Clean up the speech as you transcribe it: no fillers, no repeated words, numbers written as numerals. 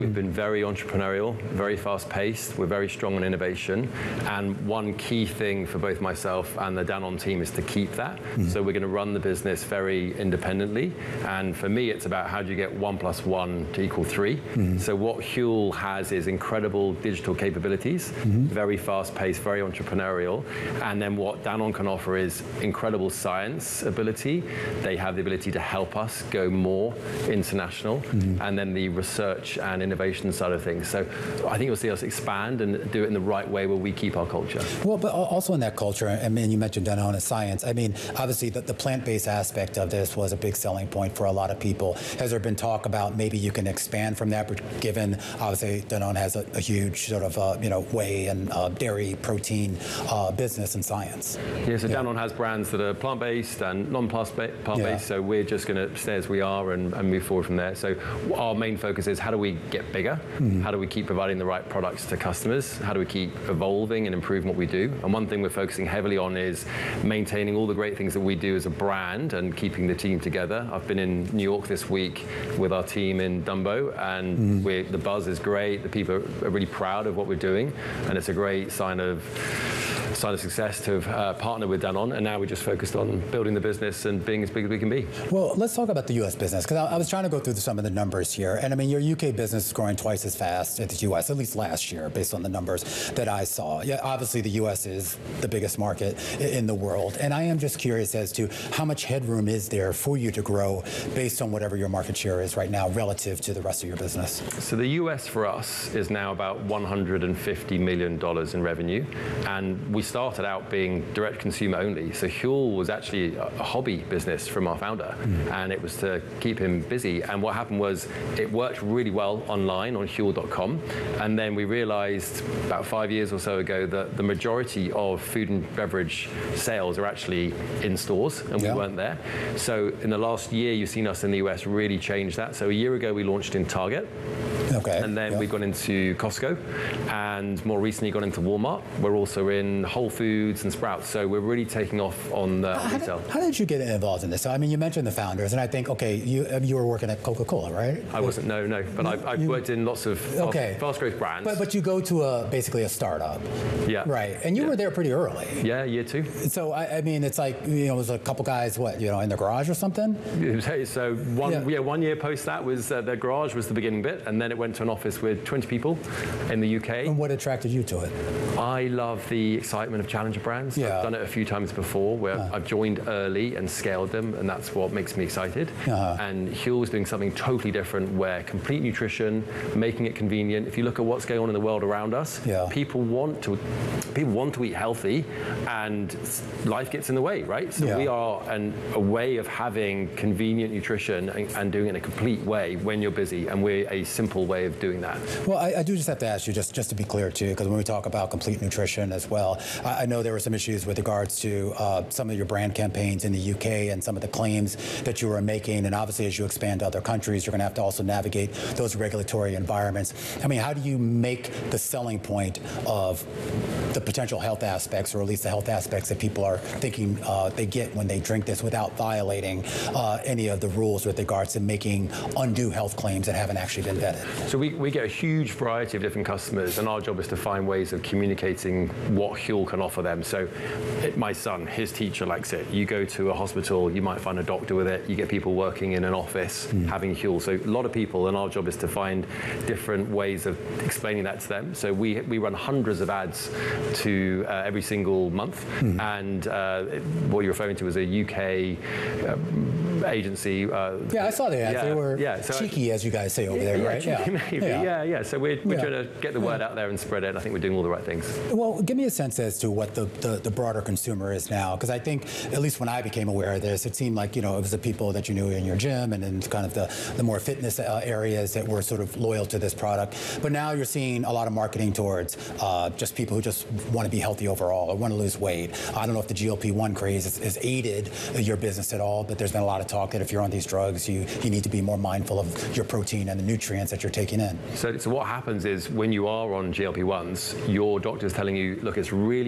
We've been very entrepreneurial, very fast-paced. We're very strong on innovation. And one key thing for both myself and the Danone team is to keep that. So we're going to run the business very independently. And for me, it's about how do you get 1 + 1 = 3. So what Huel has is incredible digital capabilities, very fast-paced, very entrepreneurial. And then what Danone can offer is incredible science ability. They have the ability to help us go more international. And then the research and innovation side of things. So I think you'll see us expand and do it in the right way where we keep our culture. Well, but also in that culture, I mean, you mentioned Danone and science. I mean, obviously the plant-based aspect of this was a big selling point for a lot of people. Has there been talk about maybe you can expand from that, given obviously Danone has a huge sort of whey and dairy protein business and science? Yeah, so Danone has brands that are plant-based and non-plant-based, so we're just going to stay as we are and move forward from there. So our main focus is how do we get bigger? How do we keep providing the right products to customers? How do we keep evolving and improving what we do? And one thing we're focusing heavily on is maintaining all the great things that we do as a brand and keeping the team together. I've been in New York this week with our team in Dumbo, and the buzz is great. The people are really proud of what we're doing, and it's a great sign of success to have partnered with Danone, and now we're just focused on building the business and being as big as we can be. Well, let's talk about the U.S. business, because I was trying to go through some of the numbers here, and I mean, your U.K. business is growing twice as fast as the U.S., at least last year, based on the numbers that I saw. Yeah, obviously the U.S. is the biggest market in the world, and I am just curious as to how much headroom is there for you to grow based on whatever your market share is right now relative to the rest of your business? So the U.S. for us is now about $150 million in revenue, and we started out being direct consumer only. So Huel was actually a hobby business from our founder, and it was to keep him busy. And what happened was it worked really well online on Huel.com, and then we realized about 5 years or so ago that the majority of food and beverage sales are actually in stores, and we weren't there. So in the last year, you've seen us in the US really change that. So a year ago, we launched in Target. And then we've gone into Costco, and more recently gone into Walmart. We're also in Whole Foods and Sprouts, so we're really taking off on retail. How did you get involved in this? So, I mean, you mentioned the founders, and I think, okay, you were working at Coca-Cola, right? I wasn't, no, but I've worked in lots of fast growth brands. But you go to basically a startup. Yeah. Right, and you were there pretty early. Yeah, year 2. So, I mean, it's like, it was a couple guys, in the garage or something? So one year post that was, the garage was the beginning bit, and then it went to an office with 20 people in the UK. And what attracted you to it? I love the excitement of challenger brands. I've done it a few times before where I've joined early and scaled them, and that's what makes me excited. And Huel was doing something totally different where complete nutrition, making it convenient. If you look at what's going on in the world around us, people want to eat healthy, and life gets in the way, right? So we are a way of having convenient nutrition and doing it in a complete way when you're busy, and we're a simple way of doing that. Well, I do just have to ask you, just to be clear too, because when we talk about complete nutrition as well, I know there were some issues with regards to some of your brand campaigns in the UK and some of the claims that you were making, and obviously as you expand to other countries, you're going to have to also navigate those regulatory environments. I mean, how do you make the selling point of the potential health aspects, or at least the health aspects that people are thinking they get when they drink this, without violating any of the rules with regards to making undue health claims that haven't actually been vetted? So we get a huge variety of different customers, and our job is to find ways of communicating what Huel can offer them. So my son, his teacher likes it. You go to a hospital, you might find a doctor with it. You get people working in an office having Huel. So a lot of people, and our job is to find different ways of explaining that to them. So we run hundreds of ads to every single month, and what you're referring to is a UK agency. I saw the ads. They were cheeky, as you guys say over there, right? Cheeky, maybe. So we're trying to get the word out there and spread it, and I think we're doing all the right things. Well, give me a sense as to what the broader consumer is now, because I think, at least when I became aware of this, it seemed like, it was the people that you knew in your gym and in kind of the more fitness areas that were sort of loyal to this product. But now you're seeing a lot of marketing towards just people who just want to be healthy overall or want to lose weight. I don't know if the GLP-1 craze has aided your business at all, but there's been a lot of talk that if you're on these drugs, you need to be more mindful of your protein and the nutrients that you're taking in. So what happens is when you are on GLP-1s, your doctor's telling you, look, it's really